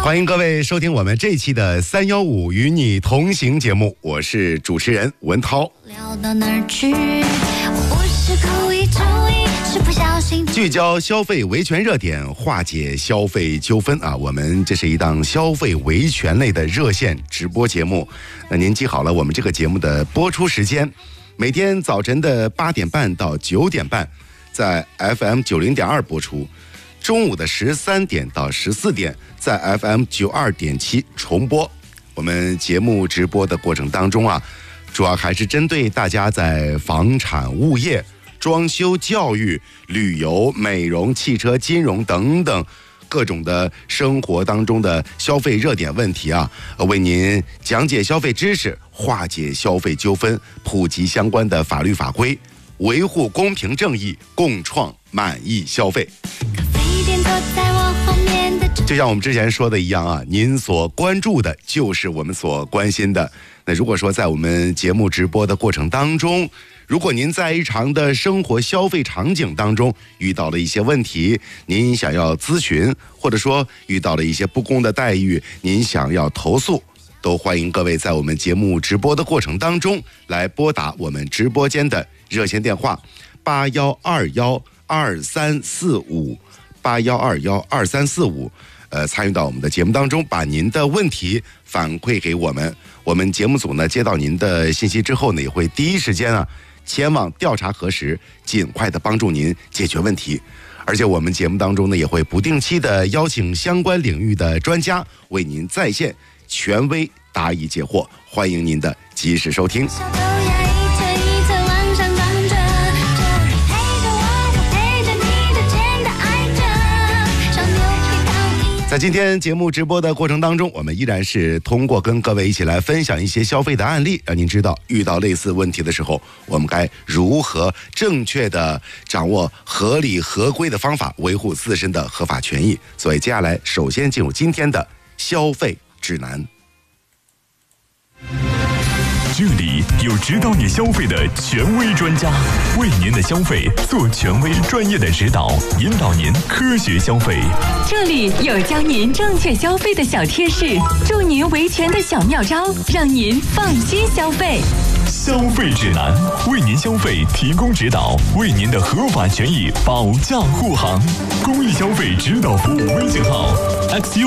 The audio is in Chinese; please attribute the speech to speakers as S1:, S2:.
S1: 欢迎各位收听我们这一期的315与你同行节目，我是主持人文涛。
S2: 聊到哪儿去？我不是故意注意，是不小心。
S1: 聚焦消费维权热点，化解消费纠纷啊！我们这是一档消费维权类的热线直播节目。那您记好了，我们这个节目的播出时间，每天早晨的8点半到9点半，在 FM 90.2播出。中午的13点到14点，在 FM 92.7重播。我们节目直播的过程当中啊，主要还是针对大家在房产、物业、装修、教育、旅游、美容、汽车、金融等等各种的生活当中的消费热点问题啊，为您讲解消费知识，化解消费纠纷，普及相关的法律法规，维护公平正义，共创满意消费。就像我们之前说的一样啊，您所关注的就是我们所关心的。那如果说在我们节目直播的过程当中，如果您在日常的生活消费场景当中遇到了一些问题，您想要咨询，或者说遇到了一些不公的待遇，您想要投诉，都欢迎各位在我们节目直播的过程当中来拨打我们直播间的热线电话8121234581212345，参与到我们的节目当中，把您的问题反馈给我们。我们节目组呢接到您的信息之后呢，也会第一时间啊前往调查核实，尽快的帮助您解决问题。而且我们节目当中呢，也会不定期的邀请相关领域的专家为您在线权威答疑解惑，欢迎您的及时收听。在今天节目直播的过程当中，我们依然是通过跟各位一起来分享一些消费的案例，让您知道遇到类似问题的时候，我们该如何正确的掌握合理合规的方法，维护自身的合法权益。所以接下来首先进入今天的消费指南。
S3: 这里有指导你消费的权威专家，为您的消费做权威专业的指导，引导您科学消费。
S4: 这里有教您正确消费的小贴士，助您维权的小妙招，让您放心消费。
S3: 消费指南，为您消费提供指导，为您的合法权益保驾护航。公益消费指导服务微信号 XU